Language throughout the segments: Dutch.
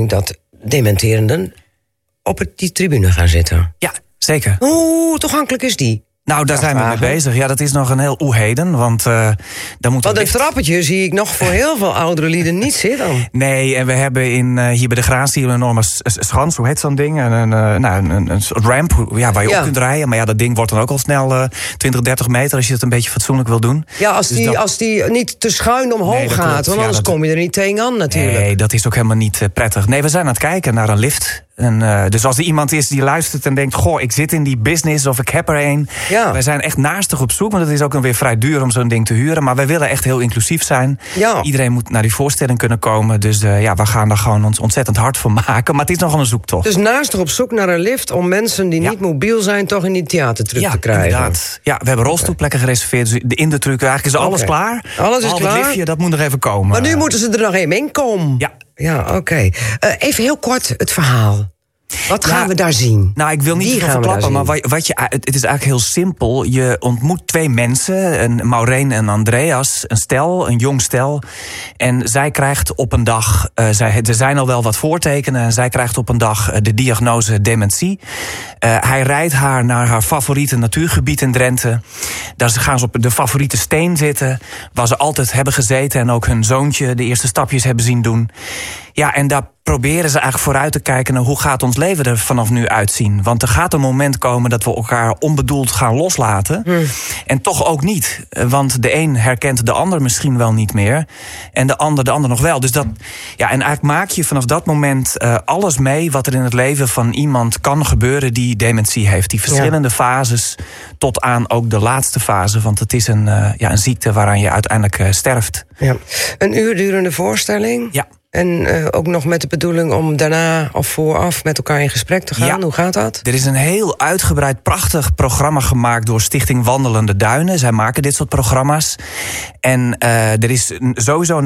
voorstelling dat dementerenden op die tribune gaan zitten. Ja, zeker. Hoe toegankelijk is die? Nou, daar zijn we mee bezig. Ja, dat is nog een heel oeheden, want dan moet... Want een trappetje zie ik nog voor heel veel oudere lieden niet zitten. Nee, en we hebben hier bij de Gratie een enorme schans, hoe heet zo'n ding? Een soort ramp waar je op kunt rijden. Maar ja, dat ding wordt dan ook al snel 20, 30 meter als je het een beetje fatsoenlijk wil doen. Ja, als die niet te schuin omhoog gaat, klopt, want anders kom je er niet tegenaan natuurlijk. Nee, dat is ook helemaal niet prettig. Nee, we zijn aan het kijken naar een lift. En, dus als er iemand is die luistert en denkt... goh, ik zit in die business of ik heb er een. Ja. Wij zijn echt naastig op zoek, want het is ook weer vrij duur om zo'n ding te huren. Maar wij willen echt heel inclusief zijn. Ja. Iedereen moet naar die voorstelling kunnen komen. Dus we gaan daar gewoon ons ontzettend hard voor maken. Maar het is nogal een zoektocht. Dus naastig op zoek naar een lift om mensen die niet mobiel zijn... toch in die theatertruc te krijgen. Inderdaad. Ja, we hebben rolstoelplekken gereserveerd. Dus in de truc eigenlijk is alles klaar. Alles is klaar. Het liftje, dat moet nog even komen. Maar nu moeten ze er nog even in komen. Ja, oké. Even heel kort het verhaal. Wat gaan we daar zien? Nou, ik wil niet te veel verklappen, maar het is eigenlijk heel simpel. Je ontmoet twee mensen, Maureen en Andreas, een stel, een jong stel. En zij krijgt op een dag, er zijn al wel wat voortekenen... en zij krijgt op een dag de diagnose dementie. Hij rijdt haar naar haar favoriete natuurgebied in Drenthe. Daar gaan ze op de favoriete steen zitten... waar ze altijd hebben gezeten en ook hun zoontje de eerste stapjes hebben zien doen. Ja, en daar proberen ze eigenlijk vooruit te kijken... naar hoe gaat ons leven er vanaf nu uitzien. Want er gaat een moment komen dat we elkaar onbedoeld gaan loslaten. En toch ook niet. Want de een herkent de ander misschien wel niet meer. En de ander nog wel. Dus dat, en eigenlijk maak je vanaf dat moment alles mee... wat er in het leven van iemand kan gebeuren die dementie heeft. Die verschillende fases tot aan ook de laatste fase. Want het is een ziekte waaraan je uiteindelijk sterft. Ja. Een uur durende voorstelling? Ja. En ook nog met de bedoeling om daarna of vooraf met elkaar in gesprek te gaan. Hoe gaat dat? Er is een heel uitgebreid, prachtig programma gemaakt door Stichting Wandelende Duinen. Zij maken dit soort programma's. En er is sowieso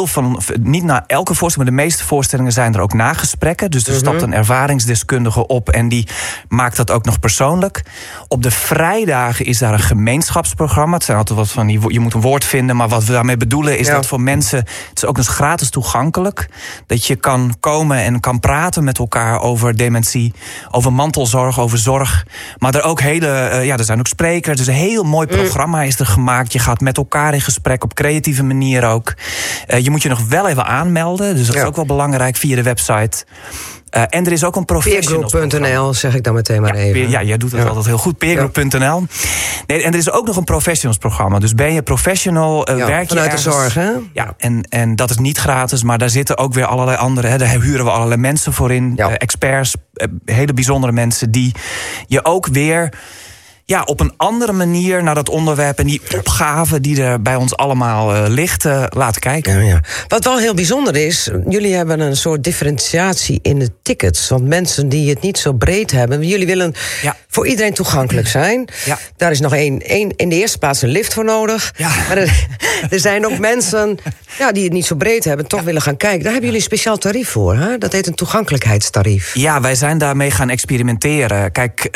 niet na elke voorstelling, maar de meeste voorstellingen zijn er ook nagesprekken. Dus er stapt een ervaringsdeskundige op en die maakt dat ook nog persoonlijk. Op de vrijdagen is daar een gemeenschapsprogramma. Het zijn altijd wat van je moet een woord vinden, maar wat we daarmee bedoelen is dat voor mensen, het is ook eens gratis toegankelijk. Dat je kan komen en kan praten met elkaar over dementie, over mantelzorg, over zorg. Maar er ook er zijn ook sprekers. Dus een heel mooi programma is er gemaakt. Je gaat met elkaar in gesprek op creatieve manier ook. Je moet je nog wel even aanmelden. Dus dat is ook wel belangrijk via de website. En er is ook een Peergroup.nl, zeg ik dan meteen maar even. Ja, jij doet het altijd heel goed. Peergroup.nl. Nee, en er is ook nog een professionals-programma. Dus ben je professional, werk je vanuit ergens, de zorg, hè? Ja, en dat is niet gratis, maar daar zitten ook weer allerlei andere... daar huren we allerlei mensen voor in, experts, hele bijzondere mensen... die je ook weer... op een andere manier naar dat onderwerp... en die opgave die er bij ons allemaal ligt, laten kijken. Ja. Wat wel heel bijzonder is... jullie hebben een soort differentiatie in de tickets. Want mensen die het niet zo breed hebben... jullie willen voor iedereen toegankelijk zijn. Ja. Daar is nog één in de eerste plaats een lift voor nodig. Ja. Maar er zijn ook mensen die het niet zo breed hebben... toch willen gaan kijken. Daar hebben jullie een speciaal tarief voor. Hè? Dat heet een toegankelijkheidstarief. Ja, wij zijn daarmee gaan experimenteren. Kijk,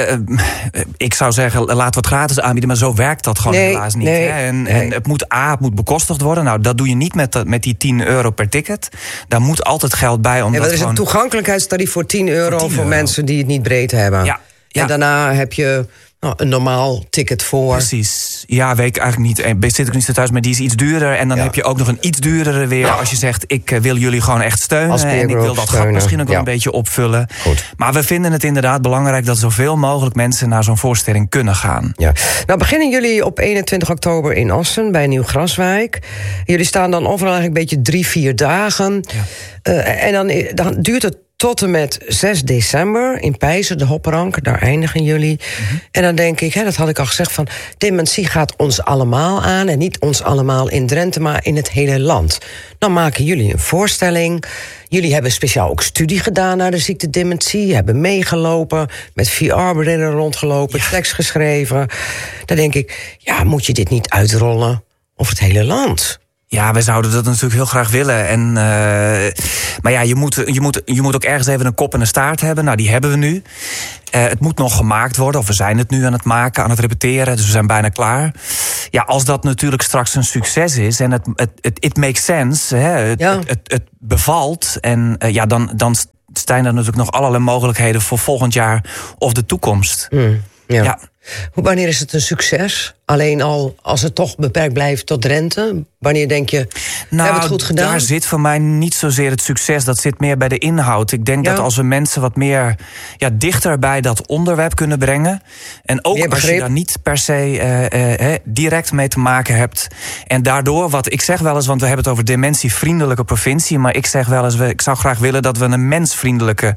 ik zou zeggen... laten we het gratis aanbieden, maar zo werkt dat gewoon helaas niet. Hè? En het moet bekostigd worden. Nou, dat doe je niet met die €10 per ticket. Daar moet altijd geld bij. Er is een toegankelijkheidstarief voor €10 voor mensen die het niet breed hebben. Ja. En daarna heb je een normaal ticket voor. Precies. Ja, weet ik eigenlijk niet. Zit ik niet thuis, maar die is iets duurder. En dan heb je ook nog een iets duurdere weer. Als je zegt, ik wil jullie gewoon echt steunen. En ik wil dat gat misschien ook wel een beetje opvullen. Goed. Maar we vinden het inderdaad belangrijk... dat zoveel mogelijk mensen naar zo'n voorstelling kunnen gaan. Ja. Nou, beginnen jullie op 21 oktober in Assen bij Nieuw-Graswijk. Jullie staan dan overal eigenlijk een beetje 3-4 dagen. Ja. En dan duurt het tot en met 6 december in Pijzen, de Hopperank. Daar eindigen jullie. En dan denk ik, dat had ik al gezegd... van dementie gaat ons allemaal aan. En niet ons allemaal in Drenthe, maar in het hele land. Dan maken jullie een voorstelling. Jullie hebben speciaal ook studie gedaan naar de ziekte dementie. Hebben meegelopen, met VR-brillen rondgelopen... tekst geschreven. Dan denk ik, moet je dit niet uitrollen over het hele land? Ja, wij zouden dat natuurlijk heel graag willen. En, maar ja, je moet ook ergens even een kop en een staart hebben. Nou, die hebben we nu. Het moet nog gemaakt worden, of we zijn het nu aan het maken, aan het repeteren. Dus we zijn bijna klaar. Ja, als dat natuurlijk straks een succes is en it makes sense, het bevalt. En dan zijn er natuurlijk nog allerlei mogelijkheden voor volgend jaar of de toekomst. Ja. Wanneer is het een succes? Alleen al als het toch beperkt blijft tot Drenthe? Wanneer denk je, we hebben het goed gedaan? Daar zit voor mij niet zozeer het succes. Dat zit meer bij de inhoud. Ik denk dat als we mensen wat meer dichter bij dat onderwerp kunnen brengen. En ook als je daar niet per se direct mee te maken hebt. En daardoor, wat ik zeg wel eens, want we hebben het over dementievriendelijke provincie. Maar ik zeg wel eens, ik zou graag willen dat we een mensvriendelijke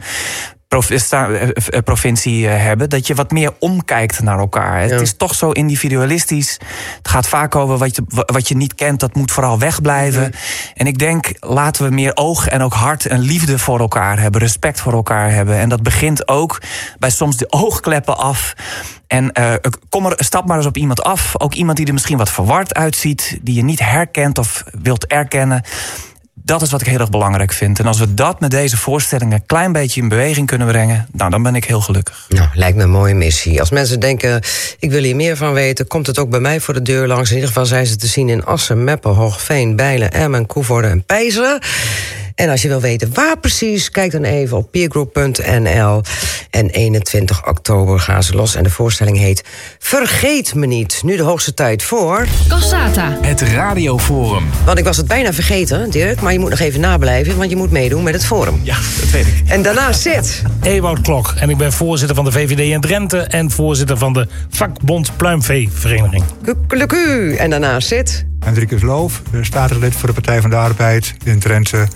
provincie hebben, dat je wat meer omkijkt naar elkaar. Het is toch zo individualistisch. Het gaat vaak over wat je niet kent, dat moet vooral wegblijven. En ik denk, laten we meer oog en ook hart en liefde voor elkaar hebben, respect voor elkaar hebben. En dat begint ook bij soms de oogkleppen af. En stap maar eens op iemand af. Ook iemand die er misschien wat verward uitziet, die je niet herkent of wilt erkennen. Dat is wat ik heel erg belangrijk vind. En als we dat met deze voorstellingen een klein beetje in beweging kunnen brengen, nou, dan ben ik heel gelukkig. Nou, lijkt me een mooie missie. Als mensen denken, ik wil hier meer van weten, komt het ook bij mij voor de deur langs. In ieder geval zijn ze te zien in Assen, Meppen, Hoogveen, Bijlen, Emmen, Koevoorde en Peijzen. En als je wil weten waar precies, kijk dan even op peergroup.nl. En 21 oktober gaan ze los en de voorstelling heet Vergeet me niet. Nu de hoogste tijd voor Cassata, het radioforum. Want ik was het bijna vergeten, Dirk, maar je moet nog even nablijven, want je moet meedoen met het forum. Ja, dat weet ik. En daarnaast zit Ewout Klok en ik ben voorzitter van de VVD in Drenthe en voorzitter van de vakbond Pluimveevereniging. Kukkeleku. En daarnaast zit Hendrikus Loof, statenlid voor de Partij van de Arbeid in Drenthe.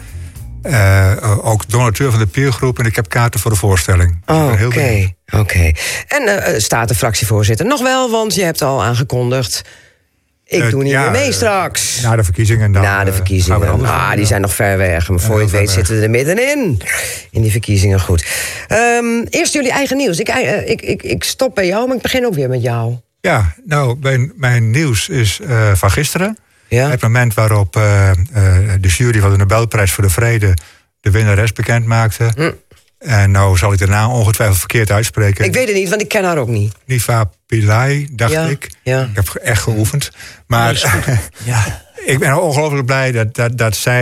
Ook donateur van de peergroep en ik heb kaarten voor de voorstelling. Oké. En staat de fractievoorzitter nog wel, want je hebt al aangekondigd. Ik doe niet meer mee straks. Na de verkiezingen. Die zijn nog ver weg. Maar voor je het weet zitten we er middenin. In die verkiezingen, goed. Eerst jullie eigen nieuws. Ik stop bij jou, maar ik begin ook weer met jou. Ja, nou, mijn nieuws is van gisteren. Ja? Het moment waarop de jury van de Nobelprijs voor de Vrede de winnares bekend maakte. En nou zal ik de naam ongetwijfeld verkeerd uitspreken. Ik weet het niet, want ik ken haar ook niet. Niva Pillay, dacht ik. Ja. Ik heb echt geoefend. Maar ik ben ongelooflijk blij dat zij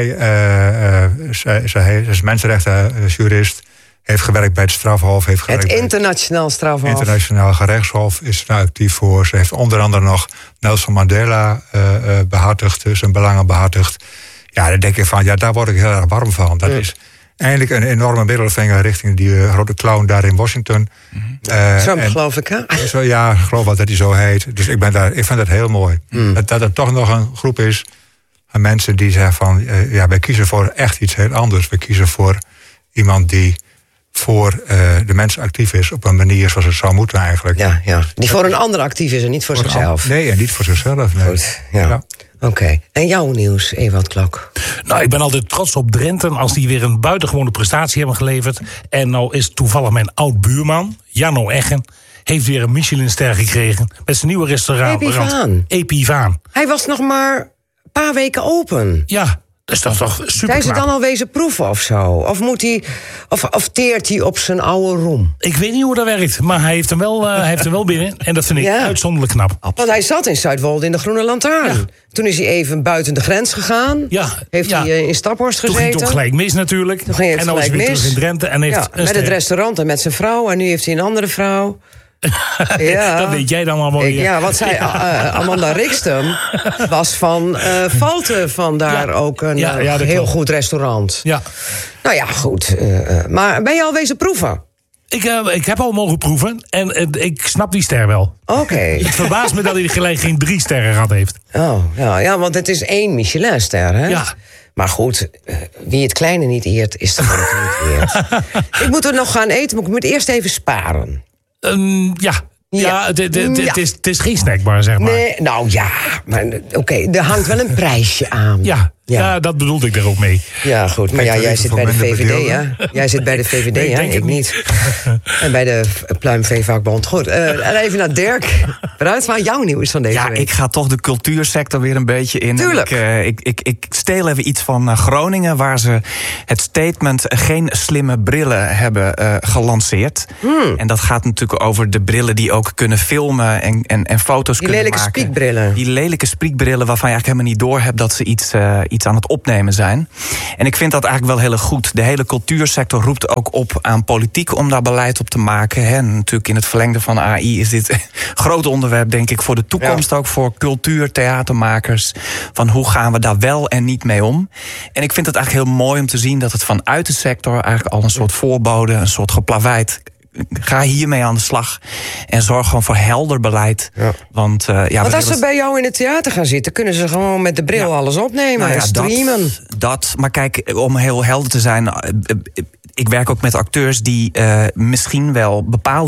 is mensenrechtenjurist, heeft gewerkt bij het strafhof. Het internationaal strafhof. Het internationaal gerechtshof is daar actief voor. Ze heeft onder andere nog Nelson Mandela behartigd, zijn belangen behartigd. Ja, dan denk ik van, daar word ik heel erg warm van. Dat is eigenlijk een enorme middelvinger richting die grote clown daar in Washington. Trump, geloof ik, hè? Ja, ik geloof wel dat hij zo heet. Dus ik vind dat heel mooi. Dat er toch nog een groep is van mensen die zeggen van, wij kiezen voor echt iets heel anders. We kiezen voor iemand die voor de mensen actief is op een manier zoals het zou moeten eigenlijk. Ja. Die voor een ander actief is en niet voor zichzelf. Nee, en niet voor zichzelf. Nee. Goed, ja. Oké. En jouw nieuws, Ewout Klok? Nou, ik ben altijd trots op Drenthe als die weer een buitengewone prestatie hebben geleverd. En nou is toevallig mijn oud-buurman, Janno Eggen, heeft weer een Michelinster gekregen met zijn nieuwe restaurant. Epivaan. Hij was nog maar een paar weken open. Ja. Dus dat is toch super. Zijn ze dan al wezen proeven of zo? Of moet hij, of teert hij op zijn oude roem? Ik weet niet hoe dat werkt, maar hij heeft hem wel binnen. En dat vind ik uitzonderlijk knap. Want hij zat in Zuidwolde in de Groene Lantaarn. Ja. Toen is hij even buiten de grens gegaan. Ja. Heeft hij in Staphorst gezeten. Toen ging het toch gelijk mis natuurlijk. En dan was hij weer terug in Drenthe. En heeft met het restaurant en met zijn vrouw. En nu heeft hij een andere vrouw. Ja. Dat weet jij dan allemaal weer. Ja, wat zei Amanda Rikstum was van Valten vandaar ook een heel goed restaurant. Ja. Nou ja, goed. Maar ben je al wezen proeven? Ik heb al mogen proeven en ik snap die ster wel. Oké. Het verbaast me dat hij gelijk geen 3 sterren gehad heeft. Oh, ja, want het is 1 Michelinster, hè? Ja. Maar goed, wie het kleine niet eert, is het grote niet eert. Ik moet er nog gaan eten, maar ik moet eerst even sparen. Het is geen snackbar, zeg maar. Nee, nou ja, maar oké, er hangt wel een prijsje aan. Ja, Ja, dat bedoelde ik er ook mee. Ja, goed. Maar jij zit bij de VVD, ja. Jij zit bij de VVD, nee, ja. Ik niet. En bij de Pluimveevakbond. Goed, even naar Dirk. Waaruit van jouw nieuws van deze week? Ik ga toch de cultuursector weer een beetje in. Tuurlijk. Ik steel even iets van Groningen, waar ze het statement geen slimme brillen hebben gelanceerd. En dat gaat natuurlijk over de brillen die ook kunnen filmen en foto's kunnen maken. Die lelijke spiekbrillen. Die lelijke spiekbrillen waarvan je eigenlijk helemaal niet door hebt dat ze iets aan het opnemen zijn. En ik vind dat eigenlijk wel heel erg goed. De hele cultuursector roept ook op aan politiek om daar beleid op te maken. En natuurlijk in het verlengde van AI is dit een groot onderwerp, denk ik, voor de toekomst. Ook voor cultuur, theatermakers. Van hoe gaan we daar wel en niet mee om? En ik vind het eigenlijk heel mooi om te zien dat het vanuit de sector eigenlijk al een soort voorbode, een soort geplaveid. Ga hiermee aan de slag en zorg gewoon voor helder beleid. Ja. Want als ze bij jou in het theater gaan zitten, kunnen ze gewoon met de bril alles opnemen en streamen. Maar kijk, om heel helder te zijn, ik werk ook met acteurs die misschien wel bepaalde